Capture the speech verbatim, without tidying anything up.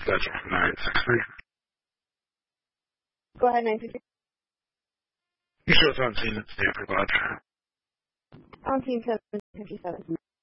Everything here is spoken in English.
Gotcha. nine six three. Go ahead, nine six three. You show it's on scene at Stanford Lodge. On team seven fifty-seven.